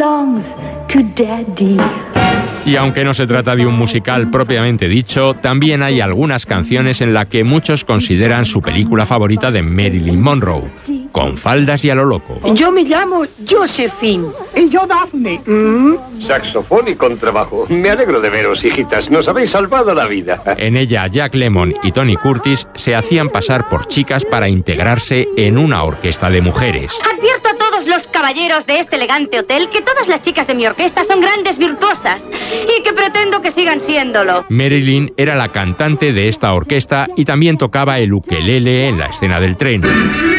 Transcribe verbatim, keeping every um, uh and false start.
belongs to Daddy. Y aunque no se trata de un musical propiamente dicho, también hay algunas canciones en las que muchos consideran su película favorita de Marilyn Monroe, Con faldas y a lo loco. Yo me llamo Josephine. Y yo Daphne. ¿Mm? Saxofón y contrabajo. Me alegro de veros, hijitas. Nos habéis salvado la vida. En ella, Jack Lemmon y Tony Curtis se hacían pasar por chicas para integrarse en una orquesta de mujeres. Advierto a todos los caballeros de este elegante hotel que todas las chicas de mi orquesta son grandes virtuosas y que pretendo que sigan siéndolo. Marilyn era la cantante de esta orquesta y también tocaba el ukelele en la escena del tren.